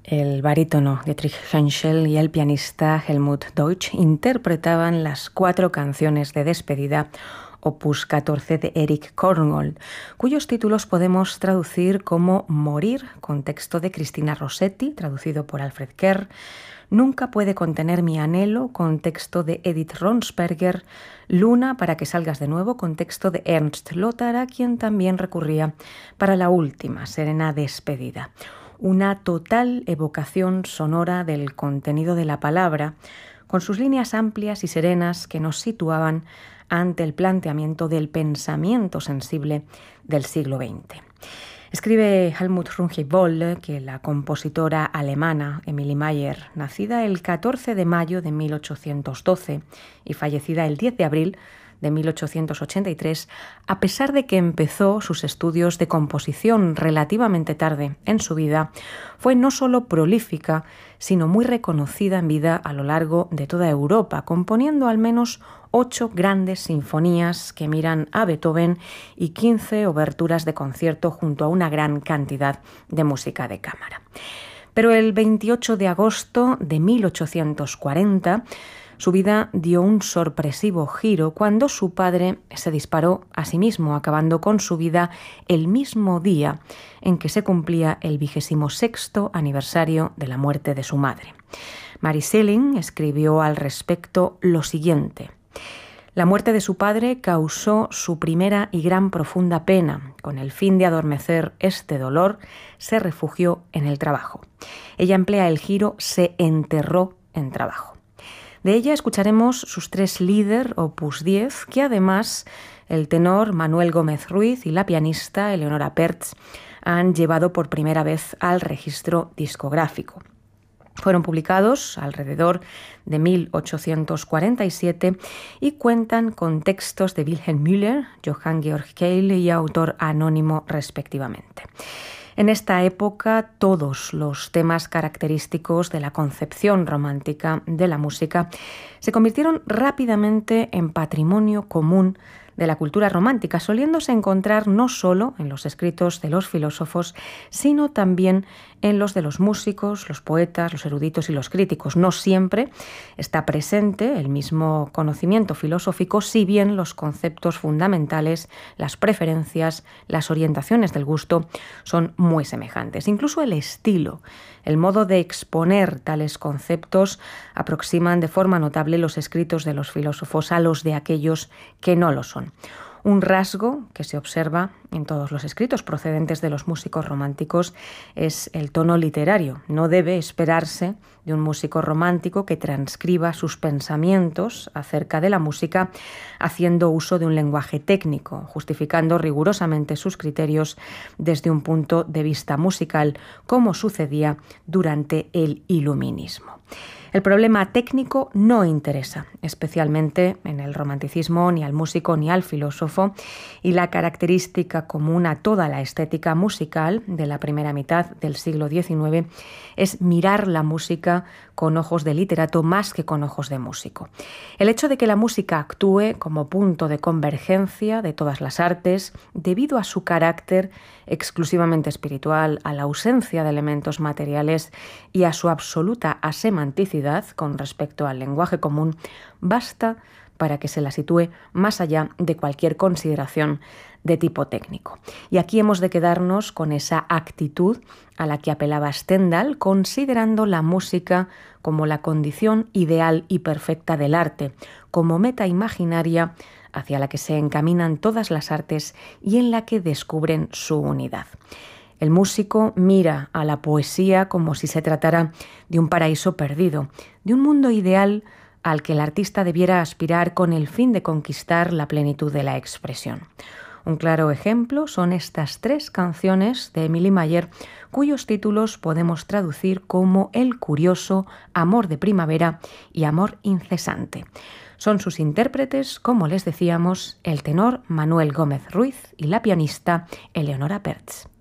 El barítono Dietrich Henschel y el pianista Helmut Deutsch interpretaban las 4 canciones de despedida opus 14 de Erich Korngold, cuyos títulos podemos traducir como Morir, con texto de Cristina Rossetti, traducido por Alfred Kerr, Nunca puede contener mi anhelo, con texto de Edith Ronsperger, Luna, para que salgas de nuevo, con texto de Ernst Lothar, a quien también recurría para la última serena despedida. Una total evocación sonora del contenido de la palabra, con sus líneas amplias y serenas que nos situaban ante el planteamiento del pensamiento sensible del siglo XX. Escribe Helmut Runge-Wolle que la compositora alemana Emilie Mayer, nacida el 14 de mayo de 1812 y fallecida el 10 de abril de 1883, a pesar de que empezó sus estudios de composición relativamente tarde en su vida, fue no solo prolífica, sino muy reconocida en vida a lo largo de toda Europa, componiendo al menos 8 grandes sinfonías que miran a Beethoven y 15 oberturas de concierto junto a una gran cantidad de música de cámara. Pero el 28 de agosto de 1840, su vida dio un sorpresivo giro cuando su padre se disparó a sí mismo, acabando con su vida el mismo día en que se cumplía el 26º aniversario de la muerte de su madre. Mary Schilling escribió al respecto lo siguiente: la muerte de su padre causó su primera y gran profunda pena. Con el fin de adormecer este dolor, se refugió en el trabajo. Ella emplea el giro se enterró en trabajo. De ella escucharemos sus 3 Lieder, opus 10, que además el tenor Manuel Gómez Ruiz y la pianista Eleonora Pertz han llevado por primera vez al registro discográfico. Fueron publicados alrededor de 1847 y cuentan con textos de Wilhelm Müller, Johann Georg Keil y autor anónimo respectivamente. En esta época, todos los temas característicos de la concepción romántica de la música se convirtieron rápidamente en patrimonio común de la cultura romántica, soliéndose encontrar no solo en los escritos de los filósofos, sino también en los de los músicos, los poetas, los eruditos y los críticos. No siempre está presente el mismo conocimiento filosófico, si bien los conceptos fundamentales, las preferencias, las orientaciones del gusto son muy semejantes. Incluso el estilo, el modo de exponer tales conceptos aproximan de forma notable los escritos de los filósofos a los de aquellos que no lo son. Un rasgo que se observa en todos los escritos procedentes de los músicos románticos es el tono literario. No debe esperarse de un músico romántico que transcriba sus pensamientos acerca de la música haciendo uso de un lenguaje técnico, justificando rigurosamente sus criterios desde un punto de vista musical, como sucedía durante el Iluminismo. El problema técnico no interesa, especialmente en el romanticismo, ni al músico ni al filósofo, y la característica común a toda la estética musical de la primera mitad del siglo XIX es mirar la música con ojos de literato más que con ojos de músico. El hecho de que la música actúe como punto de convergencia de todas las artes, debido a su carácter exclusivamente espiritual, a la ausencia de elementos materiales y a su absoluta asemanticidad con respecto al lenguaje común, basta para que se la sitúe más allá de cualquier consideración de tipo técnico. Y aquí hemos de quedarnos con esa actitud a la que apelaba Stendhal, considerando la música como la condición ideal y perfecta del arte, como meta imaginaria hacia la que se encaminan todas las artes y en la que descubren su unidad. El músico mira a la poesía como si se tratara de un paraíso perdido, de un mundo ideal al que el artista debiera aspirar con el fin de conquistar la plenitud de la expresión. Un claro ejemplo son estas 3 canciones de Emilie Mayer, cuyos títulos podemos traducir como El curioso, Amor de primavera y Amor incesante. Son sus intérpretes, como les decíamos, el tenor Manuel Gómez Ruiz y la pianista Eleonora Pertz.